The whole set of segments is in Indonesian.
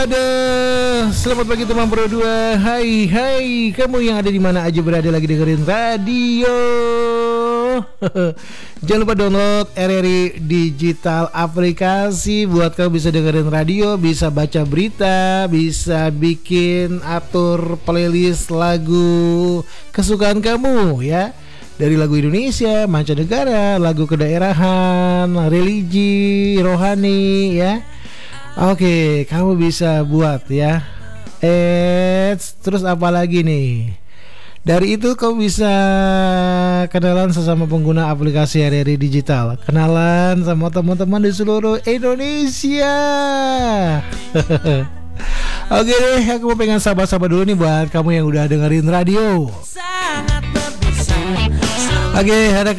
Selamat pagi teman Pro 2. Hai, kamu yang ada di mana aja berada lagi dengerin radio. Jangan lupa download RRI Digital aplikasi buat kamu bisa dengerin radio, bisa baca berita, bisa bikin atur playlist lagu kesukaan kamu ya. Dari lagu Indonesia, mancanegara, lagu kedaerahan, religi, rohani ya. Oke, kamu bisa buat ya. Terus apa lagi nih? Dari itu kamu bisa kenalan sesama pengguna aplikasi RRI Digital, kenalan sama teman-teman di seluruh Indonesia. Oke deh, aku mau pengen sabar-sabar dulu nih buat kamu yang udah dengerin radio. Oke,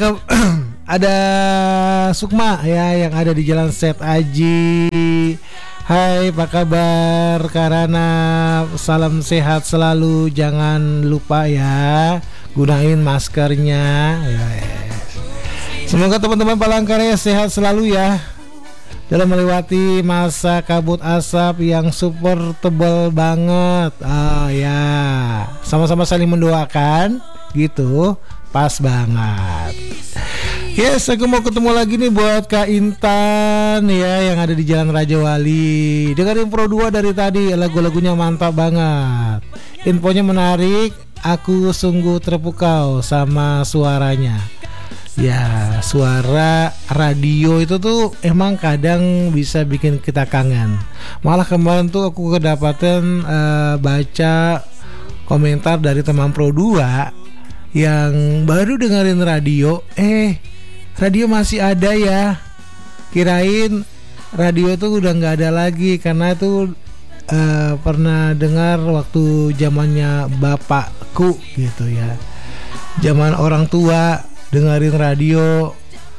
ada Sukma ya yang ada di Jalan Set Aji. Hai, apa kabar Karana? Salam sehat selalu. Jangan lupa ya, gunain maskernya ya. Semoga teman-teman Palangkaraya sehat selalu ya dalam melewati masa kabut asap yang super tebal banget. Ya, sama-sama saling mendoakan gitu. Pas banget. Yes, aku mau ketemu lagi nih buat Kak Intan ya yang ada di Jalan Raja Wali. Dengerin Pro 2 dari tadi, lagu-lagunya mantap banget. Infonya menarik, aku sungguh terpukau sama suaranya. Ya, suara radio itu tuh emang kadang bisa bikin kita kangen. Malah kemarin tuh aku kedapatan baca komentar dari teman Pro 2 yang baru dengerin radio, radio masih ada ya. Kirain radio tuh udah nggak ada lagi karena itu pernah dengar waktu zamannya bapakku gitu ya. Zaman orang tua dengerin radio,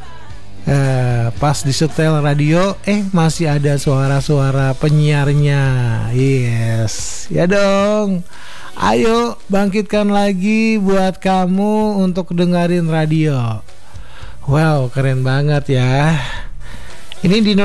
pas disetel radio, masih ada suara-suara penyiarnya. Yes, ya dong. Ayo bangkitkan lagi buat kamu untuk dengerin radio. Wow, keren banget ya. Ini di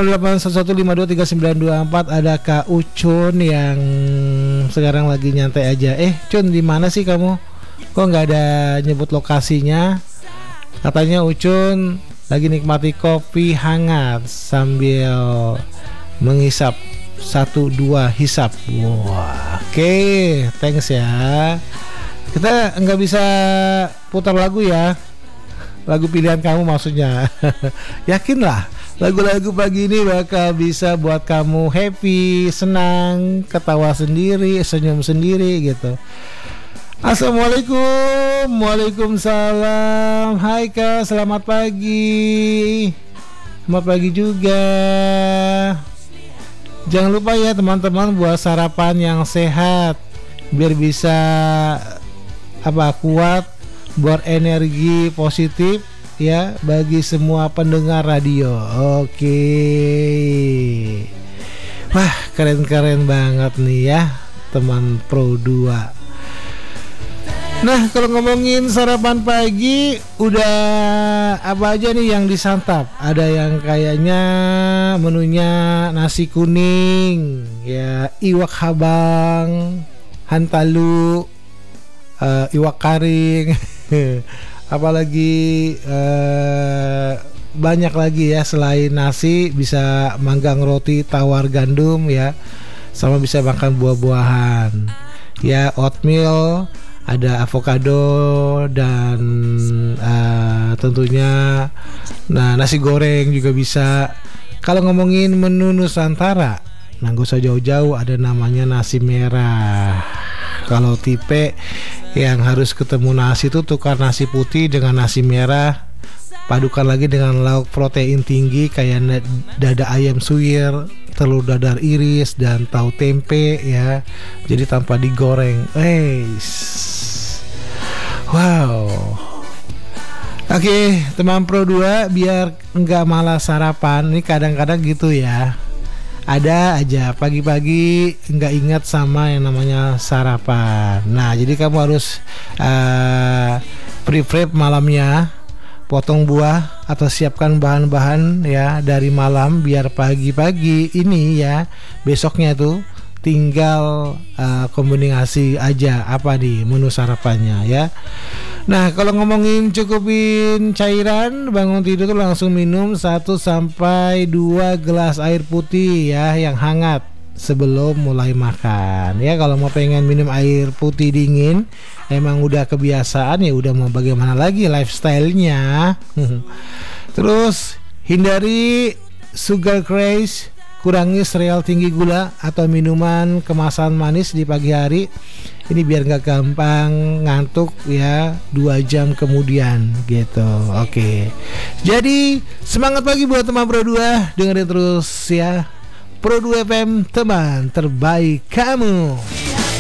0811523924 ada Kak Ucun yang sekarang lagi nyantai aja. Cun, di mana sih kamu? Kok nggak ada nyebut lokasinya? Katanya Ucun lagi nikmati kopi hangat sambil menghisap 1-2 hisap. Wah, oke, thanks ya. Kita nggak bisa putar lagu ya, lagu pilihan kamu maksudnya. Yakinlah lagu-lagu pagi ini bakal bisa buat kamu happy, senang, ketawa sendiri, senyum sendiri gitu. Assalamualaikum. Waalaikumsalam. Hai Kak, selamat pagi. Selamat pagi juga. Jangan lupa ya teman-teman buat sarapan yang sehat biar bisa kuat, buat energi positif ya bagi semua pendengar radio. Oke. Wah, keren-keren banget nih ya teman Pro 2. Nah, kalau ngomongin sarapan pagi, udah apa aja nih yang disantap? Ada yang kayaknya menunya nasi kuning, ya iwak habang, hantalu, iwak karing, apalagi banyak lagi ya selain nasi, bisa manggang roti tawar gandum ya, sama bisa makan buah-buahan, ya oatmeal. Ada avocado dan tentunya nasi goreng juga bisa. Kalau ngomongin menu Nusantara, nggak usah jauh-jauh, ada namanya nasi merah. Kalau tipe yang harus ketemu nasi itu tukar nasi putih dengan nasi merah, padukan lagi dengan lauk protein tinggi kayak dada ayam suwir, telur dadar iris, dan tahu tempe ya. Jadi tanpa digoreng. Wow. Oke, teman Pro 2, biar enggak malah sarapan. Ini kadang-kadang gitu ya. Ada aja pagi-pagi enggak ingat sama yang namanya sarapan. Nah, jadi kamu harus prep malamnya, potong buah atau siapkan bahan-bahan ya dari malam biar pagi-pagi ini ya besoknya tuh tinggal kombinasi aja apa di menu sarapannya ya. Nah, kalau ngomongin cukupin cairan, bangun tidur tuh langsung minum 1 sampai 2 gelas air putih ya yang hangat sebelum mulai makan. Ya, kalau mau pengen minum air putih dingin, emang udah kebiasaan ya udah mau bagaimana lagi lifestyle-nya. Terus hindari sugar crash, kurangi sereal tinggi gula atau minuman kemasan manis di pagi hari. Ini biar gak gampang ngantuk ya 2 jam kemudian gitu. Oke. Jadi semangat pagi buat teman Pro 2, dengerin terus ya Pro 2 FM, teman terbaik kamu.